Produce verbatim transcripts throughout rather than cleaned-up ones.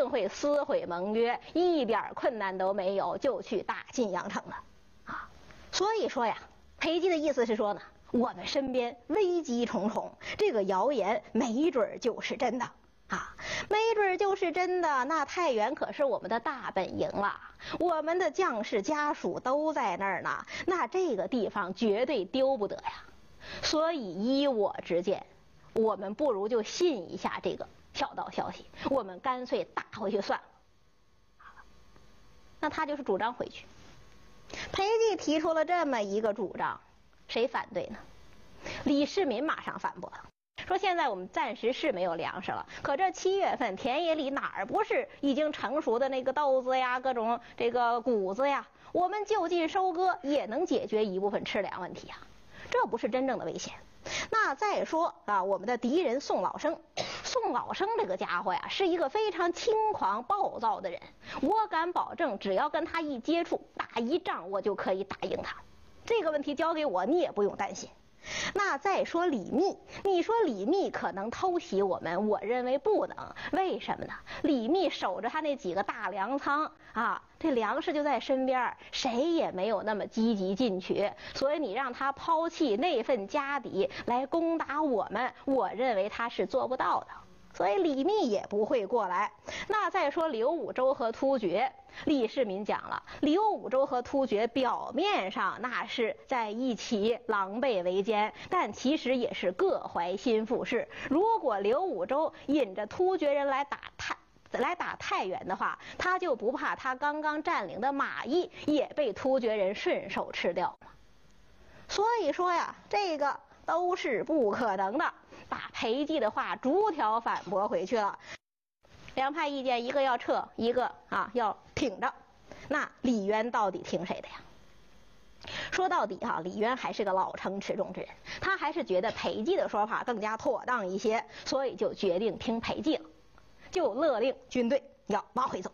定会撕毁盟约，一点困难都没有，就去打晋阳城了啊。所以说呀，裴寂的意思是说呢，我们身边危机重重，这个谣言没准就是真的啊，没准就是真的。那太原可是我们的大本营了，我们的将士家属都在那儿呢，那这个地方绝对丢不得呀。所以依我之见，我们不如就信一下这个小道消息，我们干脆打回去算了。那他就是主张回去。裴寂提出了这么一个主张，谁反对呢？李世民马上反驳了，说现在我们暂时是没有粮食了，可这七月份田野里哪儿不是已经成熟的那个豆子呀，各种这个谷子呀，我们就近收割也能解决一部分吃粮问题呀，这不是真正的危险。那再说啊，我们的敌人宋老生，宋老生这个家伙呀，是一个非常轻狂暴躁的人，我敢保证，只要跟他一接触，打一仗我就可以打赢他。这个问题交给我，你也不用担心。那再说李密，你说李密可能偷袭我们，我认为不能。为什么呢？李密守着他那几个大粮仓啊，这粮食就在身边，谁也没有那么积极进取，所以你让他抛弃那份家底来攻打我们，我认为他是做不到的。所以李密也不会过来。那再说刘武周和突厥，李世民讲了，刘武周和突厥表面上那是在一起狼狈为奸，但其实也是各怀心腹事。如果刘武周引着突厥人来打太来打太原的话，他就不怕他刚刚占领的马邑也被突厥人顺手吃掉吗？所以说呀，这个都是不可能的。把裴寂的话逐条反驳回去了。两派意见，一个要撤，一个啊要挺着。那李渊到底听谁的呀？说到底哈、啊，李渊还是个老成持重之人，他还是觉得裴寂的说法更加妥当一些，所以就决定听裴寂了，就勒令军队要往回走。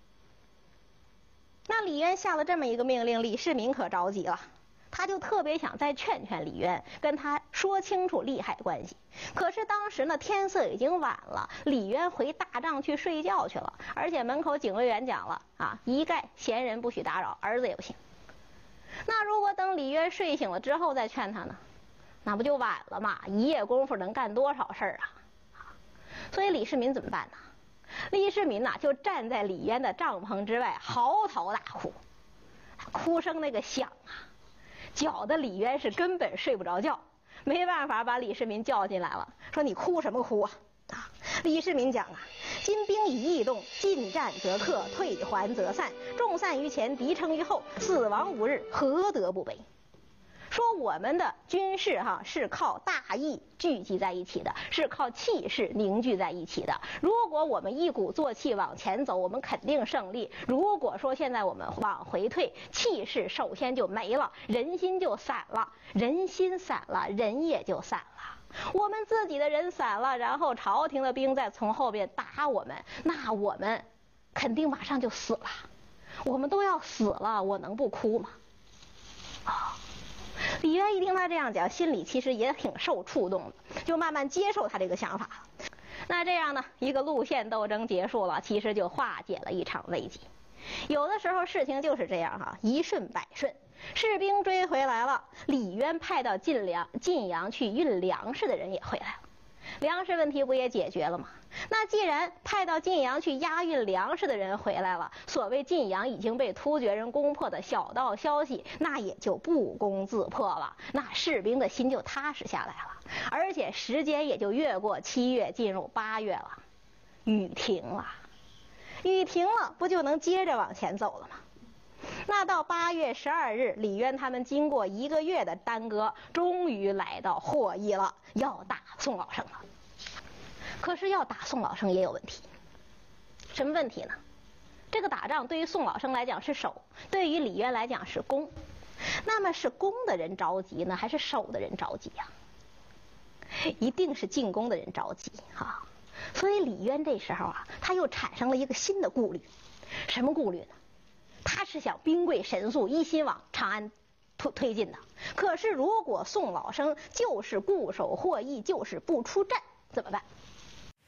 那李渊下了这么一个命令，李世民可着急了。他就特别想再劝劝李渊，跟他说清楚利害关系。可是当时呢，天色已经晚了，李渊回大帐去睡觉去了，而且门口警卫员讲了啊，一概闲人不许打扰，儿子也不行。那如果等李渊睡醒了之后再劝他呢，那不就晚了吗？一夜功夫能干多少事儿啊！所以李世民怎么办呢？李世民呐、啊，就站在李渊的帐篷之外嚎啕大哭，哭声那个响啊，搅得李渊是根本睡不着觉，没办法把李世民叫进来了，说你哭什么哭啊？啊，李世民讲啊，今兵以异动，进战则克，退还则散，众散于前，敌称于后，死亡无日，何得不悲？说我们的军事哈是靠大义聚集在一起的，是靠气势凝聚在一起的。如果我们一鼓作气往前走，我们肯定胜利。如果说现在我们往回退，气势首先就没了，人心就散了，人心散了，人也就散了。我们自己的人散了，然后朝廷的兵再从后边打我们，那我们肯定马上就死了。我们都要死了，我能不哭吗？啊！李渊一听他这样讲，心里其实也挺受触动的，就慢慢接受他这个想法。那这样呢，一个路线斗争结束了，其实就化解了一场危机。有的时候事情就是这样哈、啊，一顺百顺。士兵追回来了，李渊派到晋粮晋阳去运粮食的人也回来了，粮食问题不也解决了吗？那既然派到晋阳去押运粮食的人回来了，所谓晋阳已经被突厥人攻破的小道消息，那也就不攻自破了，那士兵的心就踏实下来了，而且时间也就越过七月进入八月了，雨停了，雨停了，不就能接着往前走了吗？那到八月十二日，李渊他们经过一个月的耽搁，终于来到霍邑了，要打宋老生了。可是要打宋老生也有问题，什么问题呢？这个打仗对于宋老生来讲是守，对于李渊来讲是攻。那么是攻的人着急呢，还是守的人着急呀、啊？一定是进攻的人着急哈、啊。所以李渊这时候啊，他又产生了一个新的顾虑，什么顾虑呢？他是想兵贵神速，一心往长安推推进的。可是如果宋老生就是固守霍邑，就是不出战，怎么办？